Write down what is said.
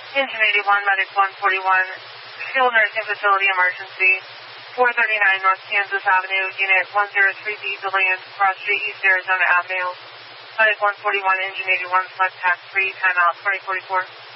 Engine 81, Medic 141, Skilled Nursing Facility Emergency, 439 North Kansas Avenue, Unit 103B, DeLand, Cross Street, East Arizona Avenue. Medic 141, Engine 81, select tax 3, timeout 2044.